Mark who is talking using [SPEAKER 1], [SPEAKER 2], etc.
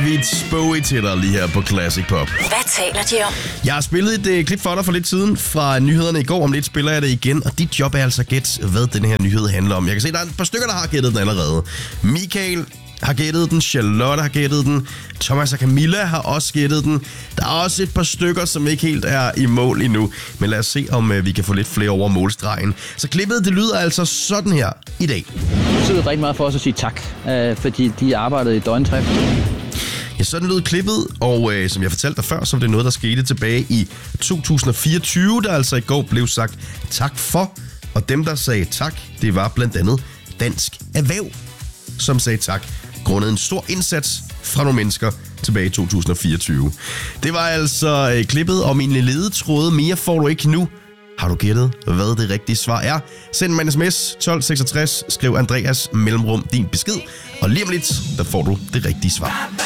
[SPEAKER 1] David Bowie til dig lige her på Classic Pop.
[SPEAKER 2] Hvad taler de om?
[SPEAKER 1] Jeg har spillet et klip for dig for lidt siden fra nyhederne i går. Om lidt spiller jeg det igen, og dit job er altså at gætte, hvad den her nyhed handler om. Jeg kan se, der er et par stykker, der har gættet den allerede. Michael har gættet den, Charlotte har gættet den, Thomas og Camilla har også gættet den. Der er også et par stykker, som ikke helt er i mål endnu. Men lad os se, om vi kan få lidt flere over målstregen. Så klippet, det lyder altså sådan her i dag.
[SPEAKER 3] Det betyder rigtig meget for os at sige tak, fordi de arbejdede i døgndrift.
[SPEAKER 1] Ja, sådan lød klippet, og som jeg fortalte dig før, så var det noget, der skete tilbage i 2024, der altså i går blev sagt tak for. Og dem, der sagde tak, det var blandt andet Dansk Erhverv, som sagde tak, grundet en stor indsats fra nogle mennesker tilbage i 2024. Det var altså klippet, og min ledetråd. Mere får du ikke nu. Har du gættet, hvad det rigtige svar er? Send mig en sms 1266, skriv Andreas mellemrum din besked, og lige om lidt, der får du det rigtige svar.